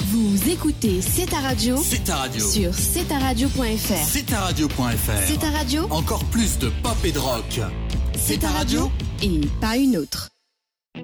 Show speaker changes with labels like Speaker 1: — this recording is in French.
Speaker 1: Vous écoutez C'est ta radio.
Speaker 2: C'est ta radio.
Speaker 1: Sur cetaradio.fr.
Speaker 2: C'est ta radio.fr.
Speaker 1: C'est ta radio.
Speaker 2: Encore plus de pop et de rock.
Speaker 1: C'est ta radio et pas une autre.